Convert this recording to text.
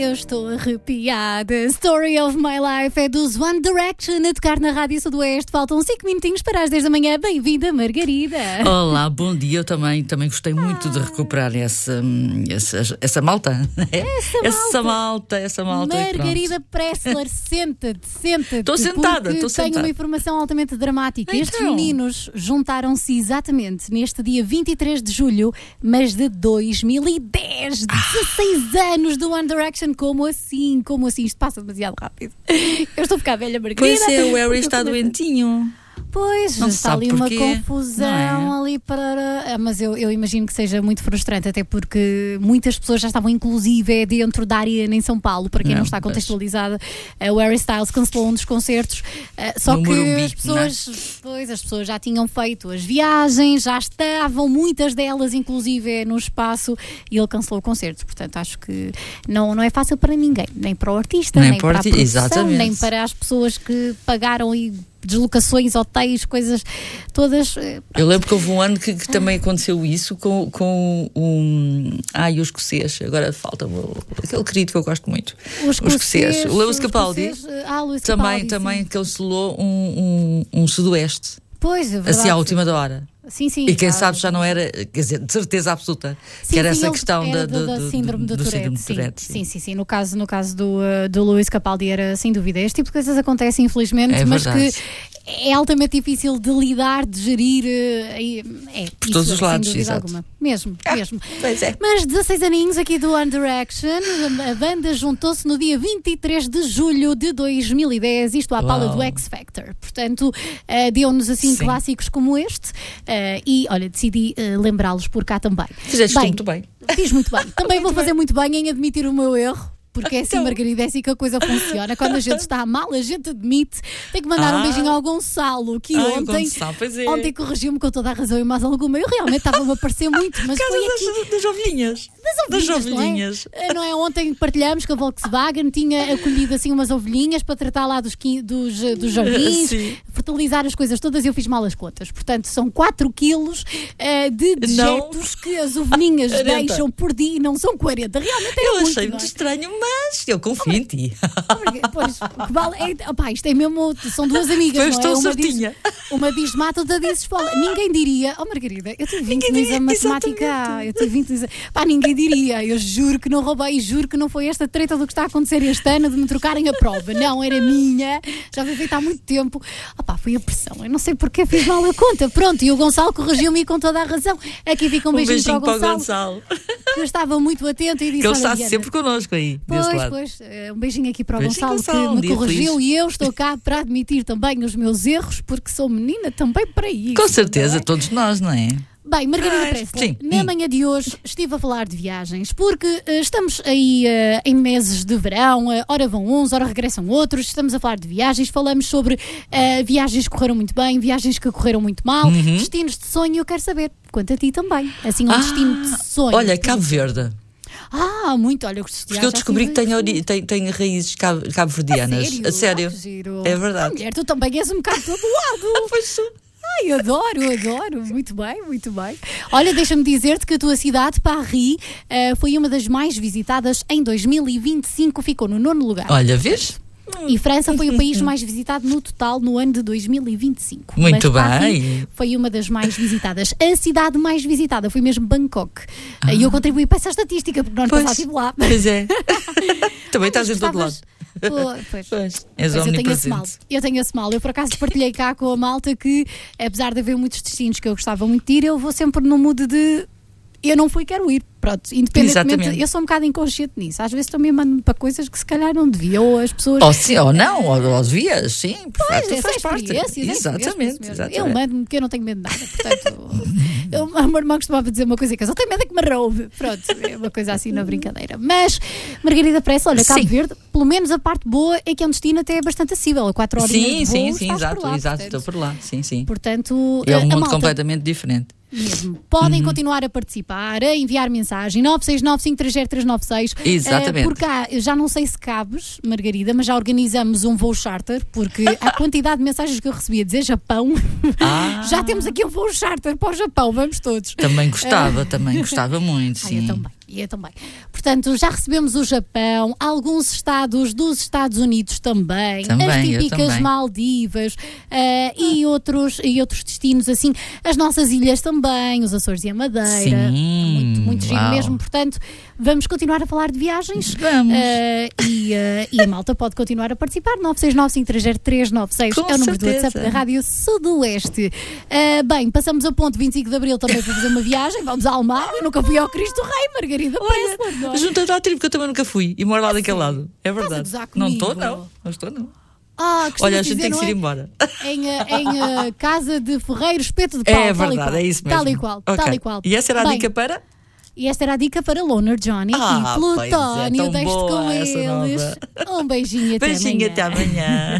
Eu estou arrepiada. Story of My Life é dos One Direction a tocar na Rádio Sudoeste. Faltam 5 minutinhos para as 10 da manhã. Bem-vinda, Margarida. Olá, bom dia. Eu também gostei muito de recuperar essa malta. Essa malta. Margarida Pressler, senta-te. Estou sentada. Tenho uma informação altamente dramática. Então. Estes meninos juntaram-se exatamente neste dia 23 de julho, mas de 2010. 16 anos do One Direction. Como assim? Isto passa demasiado rápido. Eu estou a ficar velha, Margarida. Pois é, o Harry está doentinho. Pois, não está ali uma porquê. confusão ali para... Mas eu imagino que seja muito frustrante, até porque muitas pessoas já estavam inclusive dentro da Arena em São Paulo, para quem não está contextualizada. O Harry Styles cancelou um dos concertos, só no que Morumbi, as pessoas já tinham feito as viagens, já estavam muitas delas inclusive no espaço, e ele cancelou o concerto. Portanto, acho que não é fácil para ninguém, nem para o artista, nem para a produção, exatamente. nem para as pessoas que pagaram e deslocações, hotéis, coisas todas. Eu lembro que houve um ano que também aconteceu isso com o escocês. Agora falta aquele querido que eu gosto muito. O escocês. O Lewis Capaldi. Também cancelou um sudoeste. Pois, é verdade. Assim à última da hora. Sim. E quem sabe já não era, quer dizer, de certeza absoluta, que era essa questão da síndrome de Tourette. Sim. No caso do Lewis Capaldi era, sem dúvida. Este tipo de coisas acontecem, infelizmente, mas verdade. que é altamente difícil de lidar, de gerir. Por todos os lados, sem dúvida exato. alguma. Mesmo. Pois é. Mas 16 aninhos aqui do One Direction, a banda juntou-se no dia 23 de julho de 2010, isto à pala do X Factor. Portanto, deu-nos assim clássicos como este. E olha, decidi lembrá-los por cá também. Fizeste muito bem. Fiz muito bem. Também vou fazer muito bem em admitir o meu erro. Porque é assim, Margarida, é assim que a coisa funciona. Quando a gente está mal, a gente admite. Tem que mandar um beijinho ao Gonçalo, que ontem corrigiu-me com toda a razão e mais alguma. Eu realmente estava-me a parecer muito, mas foi aqui... Das ovelhinhas. Das ovelhinhas. Não é? Ontem partilhamos que a Volkswagen tinha acolhido assim umas ovelhinhas para tratar lá dos jardins, fertilizar as coisas todas, e eu fiz mal as contas. Portanto, são 4 quilos de dejetos que as ovelhinhas deixam por dia, e não são 40. Realmente é muito. Eu achei muito estranho, mas eu confio em ti. Pois, isto é mesmo, são duas amigas, pois, não é? Uma diz mata, outra diz esfola. Ninguém diria, Margarida, eu tive 20 no exame de matemática, ninguém diria, eu juro que não roubei, juro que não foi esta treta do que está a acontecer este ano de me trocarem a prova, não, era minha, já foi feita há muito tempo. Foi a pressão, eu não sei porque fiz mal a conta, pronto, e o Gonçalo corrigiu-me com toda a razão. Aqui fica um beijinho para o Gonçalo, que eu estava muito atento e disse, que ele está sempre connosco aí. Pois, um beijinho aqui para o Gonçalo, que me corrigiu, e eu estou cá para admitir também os meus erros, porque sou menina também para isso. Com certeza, todos nós, não é? Bem, Margarida Pressler, na manhã de hoje estive a falar de viagens, porque estamos aí em meses de verão, ora vão uns, ora regressam outros, estamos a falar de viagens, falamos sobre viagens que correram muito bem, viagens que correram muito mal, destinos de sonho, eu quero saber, quanto a ti também, assim um destino de sonho. Olha, Cabo Verde. Muito, olha, eu gostei. Porque eu descobri que tenho raízes cabo-verdianas. A sério? É verdade. Mulher, tu também és um bocado todo lado. Pois sou. Adoro. Muito bem. Olha, deixa-me dizer-te que a tua cidade, Paris, foi uma das mais visitadas em 2025, ficou no 9º lugar. Olha, vês? E França foi o país mais visitado no total no ano de 2025. Muito bem. Foi uma das mais visitadas. A cidade mais visitada foi mesmo Bangkok. E eu contribuí para essa estatística, porque nós estive lá. Pois é. Também estás em todo lado. Pois. És omnipresente. Eu tenho esse mal. Eu, por acaso, partilhei cá com a malta que, apesar de haver muitos destinos que eu gostava muito de ir, eu vou sempre no mood de... Eu não fui, quero ir. Pronto, independentemente, eu sou um bocado inconsciente nisso. Às vezes também mando para coisas que se calhar não devia, ou as pessoas... Ou não, ou devias, sim. Faz parte. Exatamente. Eu mando-me porque eu não tenho medo de nada. Portanto, o meu irmão costumava dizer uma coisa que eu só tenho medo é que me roube. Pronto, é uma coisa assim na brincadeira. Mas, Margarida Pressler, olha, Cabo Verde, pelo menos a parte boa é que é um destino até bastante acessível. A 4 horas de voo, exato, estou por lá. Sim. Portanto, é um mundo completamente diferente. Mesmo. Podem continuar a participar, a enviar mensagem 969530396. Exatamente. Por cá, eu já não sei se cabes, Margarida, mas já organizamos um voo charter, porque a quantidade de mensagens que eu recebi a dizer Japão, já temos aqui um voo charter para o Japão, vamos todos. Também gostava muito, sim. E eu também. Portanto, já recebemos o Japão, alguns estados dos Estados Unidos também, as típicas Maldivas e outros destinos, assim, as nossas ilhas também, os Açores e a Madeira. Sim, muito giro mesmo. Portanto, vamos continuar a falar de viagens. Vamos. E a malta pode continuar a participar. 969-530-396 é o número do WhatsApp da Rádio Sudoeste. Bem, passamos a ponto 25 de Abril também para fazer uma viagem. Vamos a Almada. Eu nunca fui ao Cristo Rei, Margarida. Olha, junta-te à tribo, porque eu também nunca fui e moro lá daquele lado. É verdade. Não estou, não. Olha, a gente tem que ir embora. Em Casa de Ferreiro, Espeto de Pau. É verdade, é isso mesmo. Tal e qual, tal e qual. E essa era a dica para? E esta era a dica para Loner Johnny e Plutónio. Deixe-te com eles. Um beijinho até amanhã. Beijinho até amanhã.